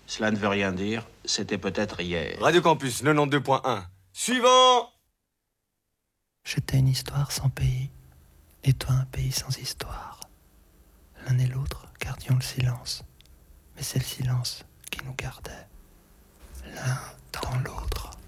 Cela ne veut rien dire, c'était peut-être hier. Radio Campus 92.1. Suivant! J'étais une histoire sans pays, et toi un pays sans histoire. L'un et l'autre gardions le silence, mais c'est le silence qui nous gardait, l'un dans l'autre.